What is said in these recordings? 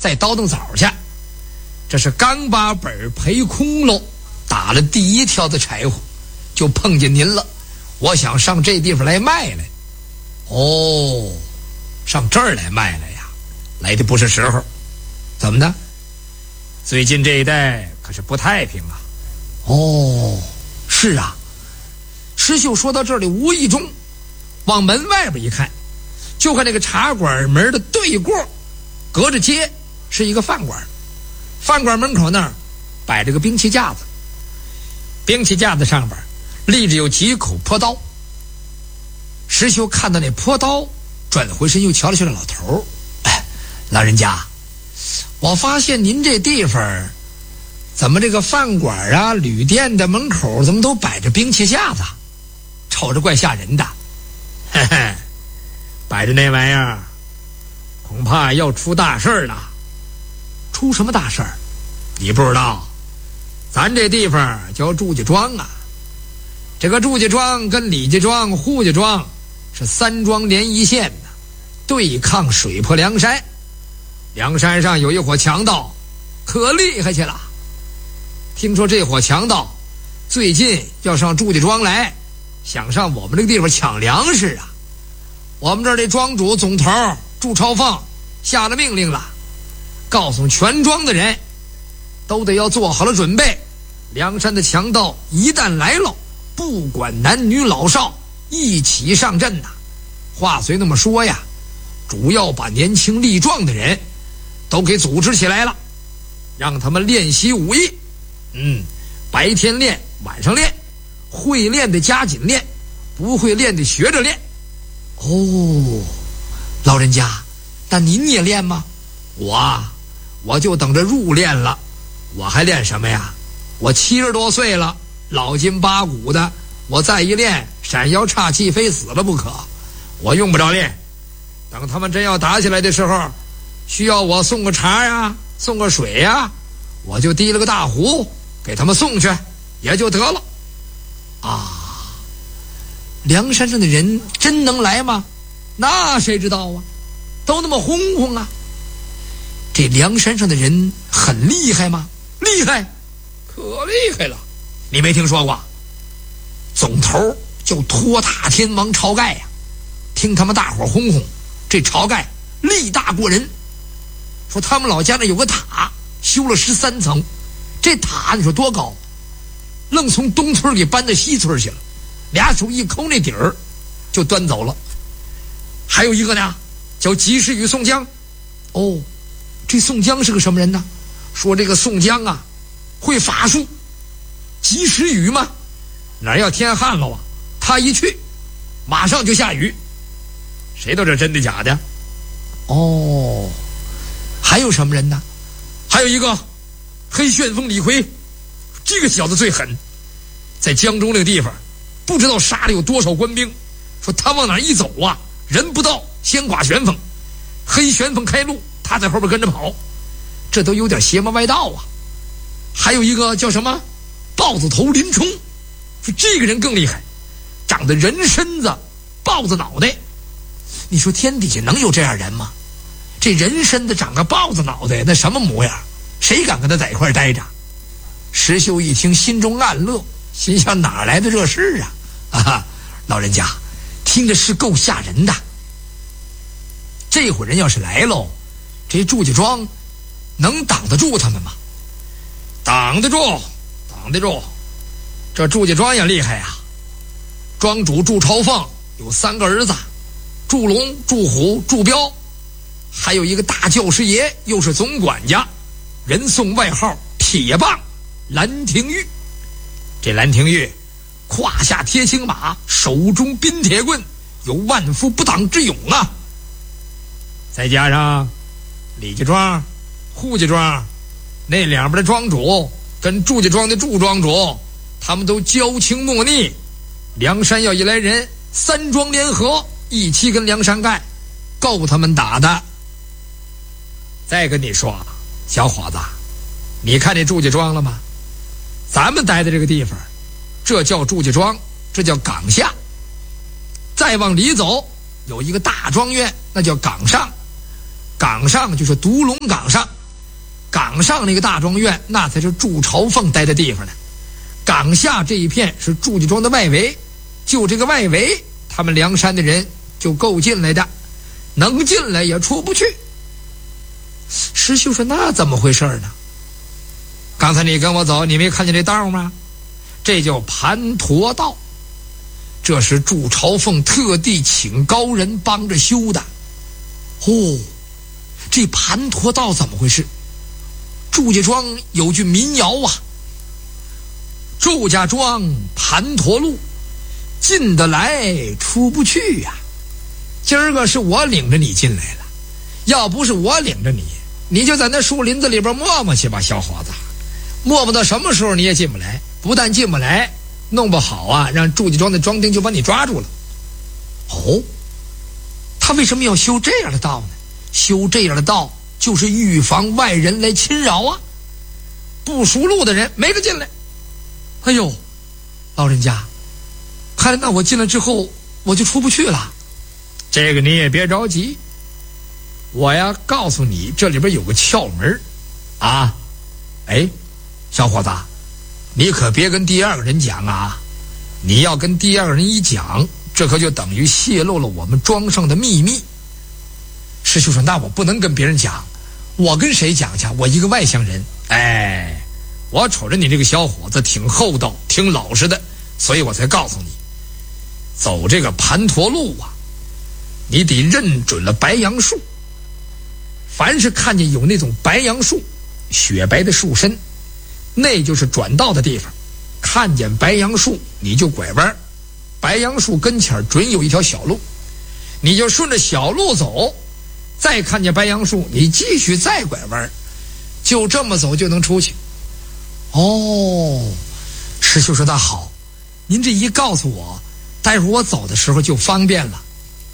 再倒腾枣去。这是刚把本赔空喽，打了第一条的柴火，就碰见您了。我想上这地方来卖来。哦，上这儿来卖来呀？来的不是时候。怎么呢？最近这一带可是不太平啊。哦，是啊。石秀说到这里，无意中往门外边一看，就看那个茶馆门的对过，隔着街是一个饭馆。饭馆门口那儿摆着个兵器架子，兵器架子上边立着有几口朴刀。石秀看到那朴刀，转回身又瞧了瞧这老头。老人家，我发现您这地方怎么这个饭馆啊、旅店的门口怎么都摆着兵器架子，瞅着怪吓人的。嘿嘿，摆着那玩意儿恐怕要出大事了。出什么大事儿？你不知道？咱这地方叫祝家庄啊。这个祝家庄跟李家庄、扈家庄是三庄连一线的，对抗水泊梁山。梁山上有一伙强盗，可厉害去了。听说这伙强盗最近要上祝家庄来，想上我们这个地方抢粮食啊。我们这儿这庄主总头祝朝凤下了命令了，告诉全庄的人都得要做好了准备。梁山的强盗一旦来了，不管男女老少一起上阵呐。话虽那么说呀，主要把年轻力壮的人都给组织起来了，让他们练习武艺。白天练，晚上练，会练的加紧练，不会练的学着练。哦，老人家，那您也练吗？我就等着入练了。我还练什么呀？我70多岁了，老筋八骨的，我再一练，闪腰岔气，非死了不可。我用不着练。等他们真要打起来的时候，需要我送个茶呀，送个水呀，我就提了个大壶给他们送去，也就得了。啊，梁山上的人真能来吗？那谁知道啊，都那么轰轰啊。这梁山上的人很厉害吗？厉害，可厉害了。你没听说过？总头叫托塔天王晁盖呀。听他们大伙轰轰，这晁盖力大过人，说他们老家那有个塔，修了13层，这塔你说多高，愣从东村给搬到西村去了，俩手一抠那底儿就端走了。还有一个呢，叫及时雨宋江。哦，这宋江是个什么人呢？说这个宋江啊会法术，及时雨嘛，哪要天旱了啊，他一去马上就下雨。谁都知真的假的。哦，还有什么人呢？还有一个黑旋风李逵，这个小子最狠，在江中那个地方不知道杀了有多少官兵，说他往哪一走啊，人不到先刮旋风，黑旋风开路，他在后边跟着跑，这都有点邪门歪道啊。还有一个叫什么豹子头林冲，说这个人更厉害，长得人身子豹子脑袋。你说天底下能有这样人吗？这人身子长个豹子脑袋，那什么模样？谁敢跟他在一块待着？石秀一听心中暗乐，心想哪来的这事啊？老人家听着是够吓人的。这伙人要是来喽，这祝家庄能挡得住他们吗？挡得住，挡得住。这祝家庄也厉害啊，庄主祝朝凤有3个儿子，祝龙、祝虎、祝彪，还有一个大教师爷，又是总管家，人送外号铁棒兰亭玉。这兰亭玉胯下贴青马，手中宾铁棍，有万夫不挡之勇啊。再加上李家庄、扈家庄那两边的庄主跟祝家庄的祝庄主，他们都交情莫逆。梁山要一来人，3庄联合一起跟梁山干，够他们打的。再跟你说，小伙子，你看这祝家庄了吗？咱们待的这个地方，这叫祝家庄，这叫岗下。再往里走，有一个大庄园，那叫岗上。 岗上就是独龙岗上，岗上那个大庄院那才是祝朝凤待的地方呢。岗下这一片是祝家庄的外围，就这个外围他们梁山的人就够进来的，能进来也出不去。石秀说那怎么回事呢？刚才你跟我走，你没看见这道吗？这叫盘陀道，这是祝朝凤特地请高人帮着修的。哦，这盘陀道怎么回事？祝家庄有句民谣啊，祝家庄盘陀路，进得来出不去呀。今儿个是我领着你进来了，要不是我领着你，你就在那树林子里边磨磨去吧，小伙子。磨磨到什么时候你也进不来，不但进不来，弄不好啊，让祝家庄的庄丁就把你抓住了。哦，他为什么要修这样的道呢？修这样的道就是预防外人来侵扰啊，不熟路的人没得进来。哎呦，老人家，看来那我进来之后我就出不去了。这个你也别着急，我呀告诉你，这里边有个窍门啊。哎，小伙子，你可别跟第二个人讲啊！你要跟第二个人一讲，这可就等于泄露了我们庄上的秘密。师兄说：“那我不能跟别人讲，我跟谁讲去？我一个外乡人。哎，我瞅着你这个小伙子挺厚道、挺老实的，所以我才告诉你，走这个盘陀路啊，你得认准了白杨树。凡是看见有那种白杨树，雪白的树身，那就是转道的地方。看见白杨树你就拐弯，白杨树跟前准有一条小路，你就顺着小路走，再看见白杨树你继续再拐弯，就这么走就能出去。哦，师兄说那好，您这一告诉我，待会儿我走的时候就方便了。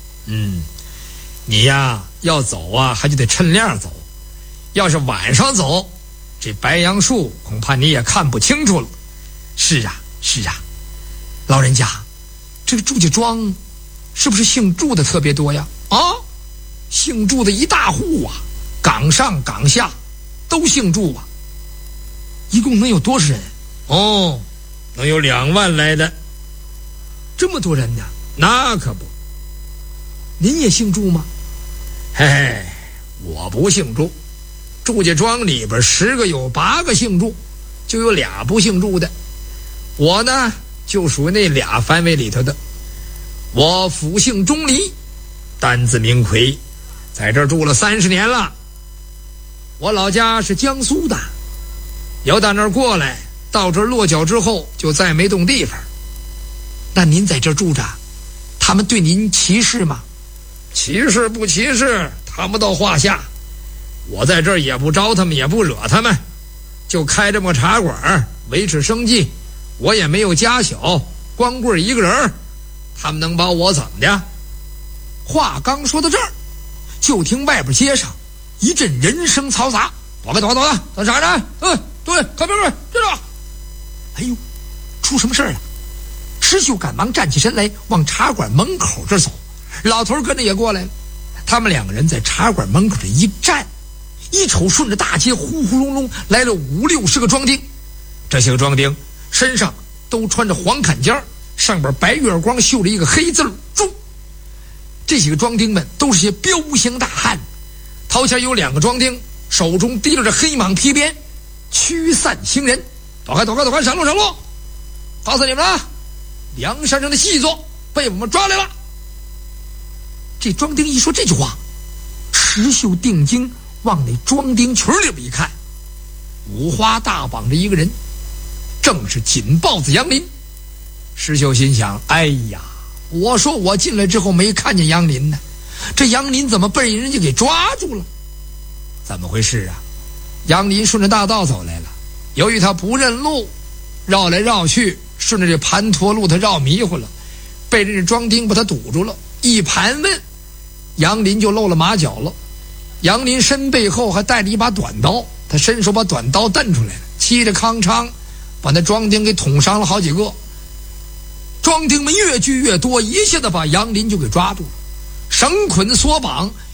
你呀要走啊还就得趁亮走，要是晚上走，这白杨树恐怕你也看不清楚了。是啊是啊，老人家，这个祝家庄是不是姓祝的特别多呀？啊，姓祝的一大户啊，岗上岗下都姓祝啊。一共能有多少人？哦，能有2万来的。这么多人呢？那可不。您也姓祝吗？嘿嘿，我不姓祝。祝家庄里边10个有8个姓祝，就有俩不姓祝的。我呢就属于那俩范围里头的。我府姓钟离，单字明奎，在这儿住了30年了。我老家是江苏的，由到那儿过来，到这儿落脚之后就再没动地方。那您在这儿住着，他们对您歧视吗？歧视不歧视，他们到话下。我在这儿也不招他们，也不惹他们，就开这么茶馆维持生计。我也没有家小，光棍一个人，他们能把我怎么的？话刚说到这儿，就听外边街上一阵人声嘈杂，躲开，等啥人？对，快别，这着！哎呦，出什么事了？石秀赶忙站起身来，往茶馆门口这走。老头跟着也过来了。他们2个人在茶馆门口这一站，一瞅顺着大街呼呼隆隆来了5、60个庄丁。这些个庄丁身上都穿着黄坎肩，上边白月光绣着一个黑字祝。这几个庄丁们都是些彪形大汉，头前有2个庄丁，手中提着黑蟒皮鞭，驱散行人。躲开，上路！告诉你们啊，梁山上的细作被我们抓来了。这庄丁一说这句话，石秀定睛往那庄丁群里边一看，五花大绑着一个人，正是锦豹子杨林。石秀心想，哎呀，我说我进来之后没看见杨林呢，这杨林怎么被人家给抓住了？怎么回事啊？杨林顺着大道走来了，由于他不认路，绕来绕去，顺着这盘陀路他绕迷糊了，被这庄丁把他堵住了，一盘问，杨林就露了马脚了。杨林身背后还带着一把短刀，他伸手把短刀蹬出来了，嘁哩康昌把那庄丁给捅伤了好几个。庄丁们越聚越多，一下子把杨林就给抓住了，绳捆索绑，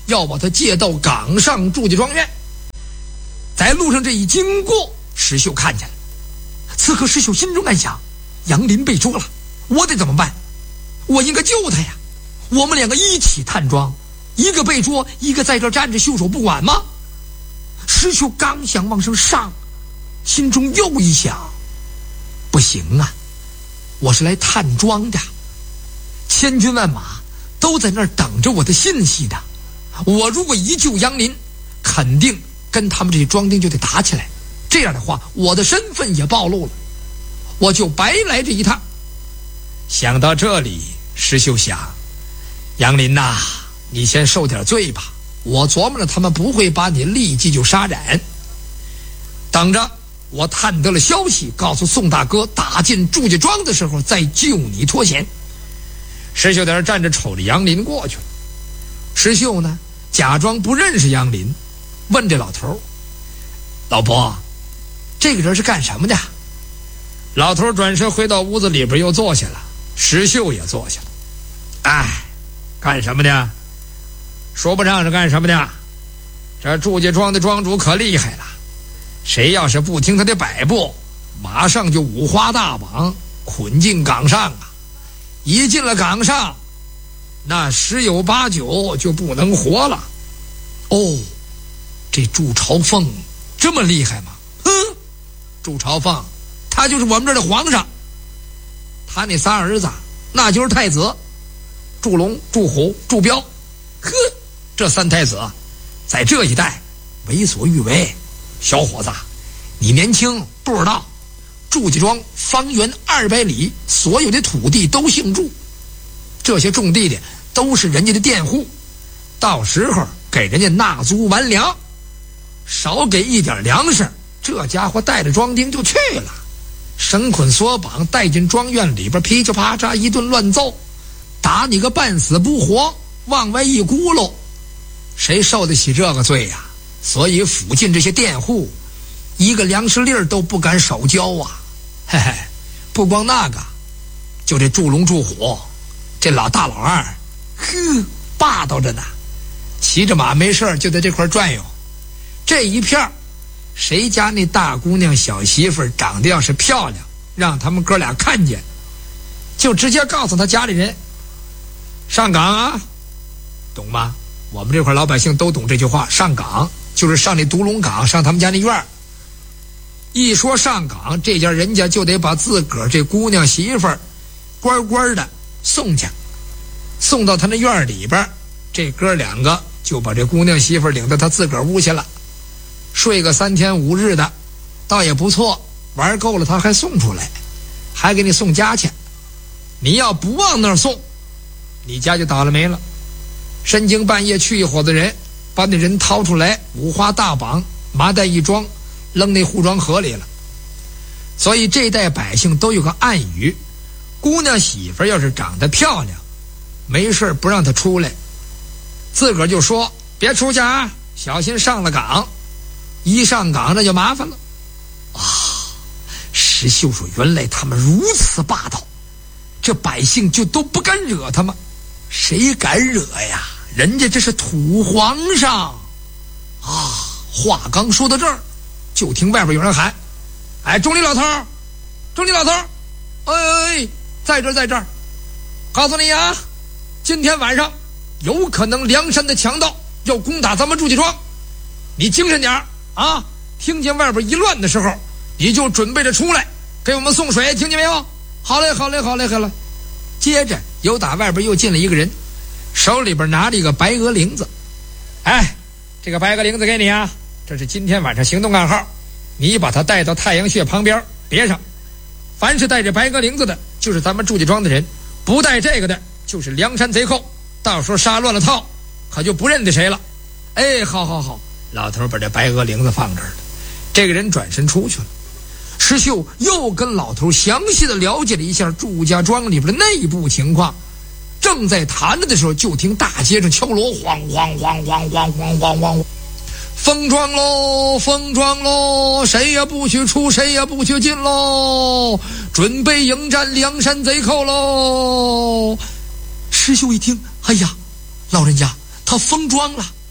要把他接到岗上祝家庄园。在路上这一经过，石秀看见了。此刻石秀心中暗想，杨林被捉了，我得怎么办？我应该救他呀！我们两个一起探庄，一个被捉，一个在这站着袖手不管吗？石秀刚想往上上，心中又一想，不行啊，我是来探庄的，千军万马都在那儿等着我的信息的。我如果一救杨林，肯定跟他们这些庄丁就得打起来，这样的话我的身份也暴露了，我就白来这一趟。想到这里，石秀想，杨林呐，你先受点罪吧，我琢磨着他们不会把你立即就杀斩，等着我探得了消息，告诉宋大哥打进祝家庄的时候再救你脱险。石秀在这站着瞅着杨林过去了。石秀呢假装不认识杨林，问这老头，老伯，这个人是干什么的？老头转身回到屋子里边又坐下了，石秀也坐下了。哎，干什么的？说不上是干什么的。这祝家庄的庄主可厉害了，谁要是不听他的摆布，马上就五花大绑捆进岗上啊！一进了岗上，那十有八九就不能活了。哦，这祝朝凤这么厉害吗？祝朝凤他就是我们这儿的皇上，他那仨儿子那就是太子，祝龙、祝虎、祝彪。这三太子在这一带为所欲为。小伙子，你年轻不知道，祝家庄方圆200里所有的土地都姓祝，这些种地的都是人家的佃户，到时候给人家纳租完粮，少给一点粮食，这家伙带着庄丁就去了，绳捆索绑带进庄院里边，噼里啪嚓一顿乱揍，打你个半死不活，往外一咕噜，谁受得起这个罪呀？所以附近这些佃户一个粮食粒儿都不敢少交啊！嘿嘿，不光那个，就这祝龙祝虎，这老大老二，霸道着呢，骑着马没事就在这块转悠。这一片谁家那大姑娘小媳妇长得要是漂亮，让他们哥俩看见，就直接告诉他家里人上岗啊，懂吗？我们这块老百姓都懂这句话，上岗就是上那独龙岗，上他们家那院儿。一说上岗，这家人家就得把自个儿这姑娘媳妇儿乖乖的送去，送到他那院儿里边，这哥两个就把这姑娘媳妇儿领到他自个儿屋去了，睡个3天5日的，倒也不错，玩够了他还送出来，还给你送家去。你要不往那儿送，你家就倒了霉了。深更半夜去一伙子人，把那人掏出来，五花大绑，麻袋一装，扔那护庄河里了。所以这代百姓都有个暗语，姑娘媳妇要是长得漂亮，没事不让她出来，自个儿就说别出去啊，小心上了岗。一上岗那就麻烦了啊！石秀说原来他们如此霸道，这百姓就都不敢惹他们。谁敢惹呀？人家这是土皇上啊！话刚说到这儿，就听外边有人喊：“哎，钟离老头，钟离老头，哎，在这儿，在这儿！告诉你啊，今天晚上有可能梁山的强盗要攻打咱们祝家庄，你精神点儿啊！听见外边一乱的时候，你就准备着出来给我们送水，听见没有？好嘞，好嘞，好嘞，好嘞！”接着由打外边又进了一个人，手里边拿着一个白鹅铃子。哎，这个白鹅铃子给你啊，这是今天晚上行动暗号，你把它带到太阳穴旁边别上。凡是带着白鹅铃子的，就是咱们祝家庄的人；不带这个的，就是梁山贼寇。到时候杀乱了套，可就不认得谁了。哎，好好好，老头把这白鹅铃子放这儿了。这个人转身出去了。石秀又跟老头详细的了解了一下祝家庄里边的内部情况，正在谈着的时候，就听大街上敲锣，晃晃晃晃晃晃晃晃，封庄喽，封庄喽，谁也不许出，谁也不许进喽，准备迎战梁山贼寇喽。石秀一听，哎呀，老人家他封庄了。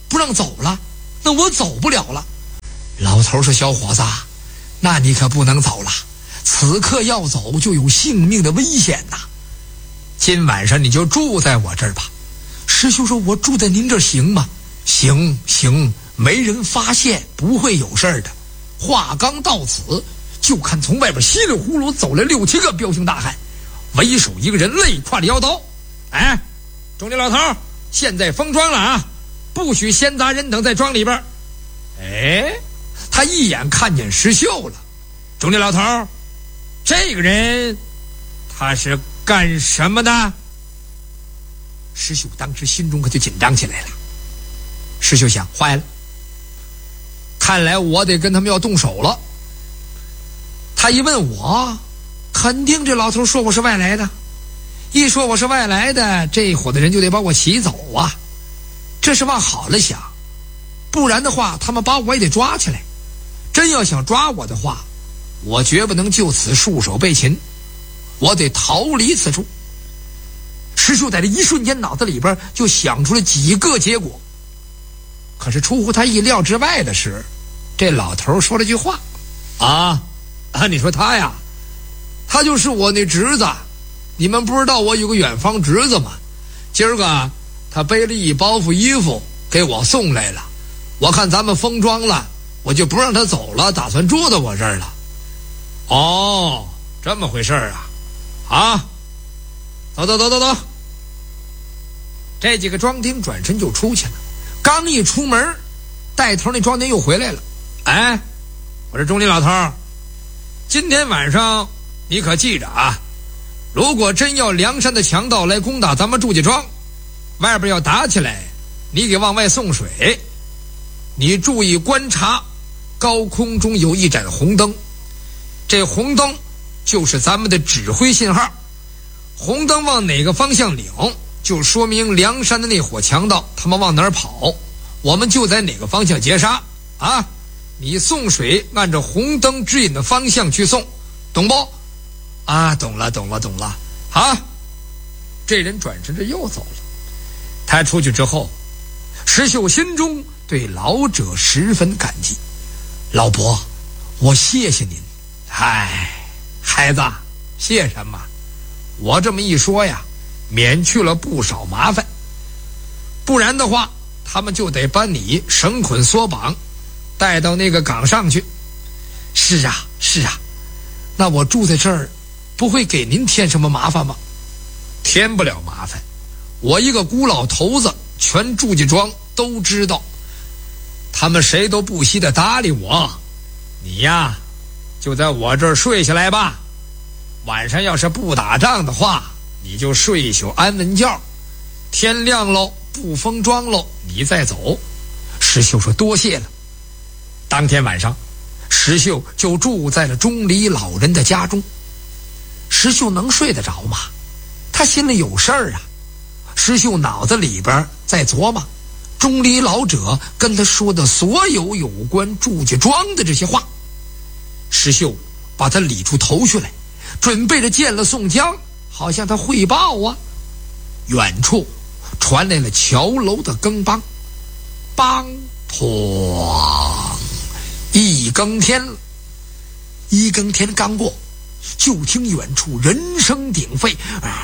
不让走了，那我走不了了。老头说：“小伙子，那你可不能走了，此刻要走就有性命的危险呐。今晚上你就住在我这儿吧。”师兄说：“我住在您这儿行吗？”“行，没人发现，不会有事儿的。”话刚到此，就看从外边稀里呼噜走来6、7个彪形大汉，为首一个人累挎着腰刀。“哎，中年老头，现在封庄了啊，不许闲杂人等在庄里边。”哎，他一眼看见石秀了。“中年老头，这个人他是干什么的？”石秀当时心中可就紧张起来了。石秀想，坏了，看来我得跟他们要动手了。他一问我，肯定这老头说我是外来的，一说我是外来的，这伙的人就得把我骑走啊。这是往好了想，不然的话他们把我也得抓起来。真要想抓我的话，我绝不能就此束手被擒，我得逃离此处。石秀在这一瞬间脑子里边就想出了几个结果，可是出乎他意料之外的是，这老头说了句话：“你说他呀，他就是我那侄子。你们不知道我有个远方侄子吗？今儿个他背了一包袱衣服给我送来了，我看咱们封庄了，我就不让他走了，打算住到我这儿了。”“哦，这么回事啊！走。”这几个庄丁转身就出去了。刚一出门，带头那庄丁又回来了。“哎，我说中林老头，今天晚上你可记着啊，如果真要梁山的强盗来攻打咱们祝家庄，外边要打起来，你给往外送水。你注意观察，高空中有一盏红灯，这红灯就是咱们的指挥信号。红灯往哪个方向领，就说明梁山的那伙强盗他们往哪儿跑，我们就在哪个方向截杀啊！你送水按照红灯指引的方向去送，懂不？”“啊，懂了。好。”这人转身着又走了。他出去之后，石秀心中对老者十分感激。“老伯，我谢谢您。”“哎，孩子，谢什么？我这么一说呀，免去了不少麻烦，不然的话他们就得把你绳捆索绑带到那个岗上去。”“是啊，那我住在这儿不会给您添什么麻烦吗？”“添不了麻烦，我一个孤老头子，全祝家庄都知道，他们谁都不惜的搭理我。你呀，就在我这儿睡下来吧，晚上要是不打仗的话，你就睡一宿安稳觉，天亮喽，不封庄喽，你再走。”石秀说：“多谢了。”当天晚上，石秀就住在了钟离老人的家中。石秀能睡得着吗？他心里有事儿啊。石秀脑子里边在琢磨钟离老者跟他说的所有有关祝家庄的这些话。石秀把他理出头绪来，准备着见了宋江，好向他汇报啊。远处传来了桥楼的更梆，梆砰，一更天了。一更天刚过，就听远处人声鼎沸，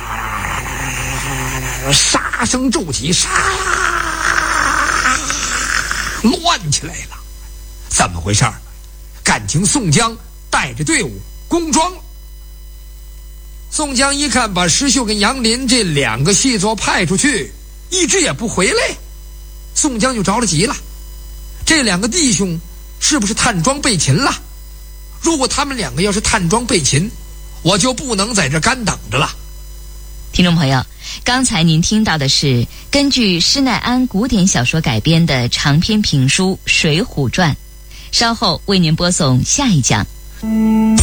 杀声骤起，杀乱起来了。怎么回事？感情宋江带着队伍攻庄了。宋江一看把石秀跟杨林这2个细作派出去，一直也不回来，宋江就着了急了。这2个弟兄是不是探庄被擒了？如果他们2个要是探庄被擒，我就不能在这干等着了。 听众朋友，刚才您听到的是根据施耐庵古典小说改编的长篇评书《水浒传》，稍后为您播送下一讲。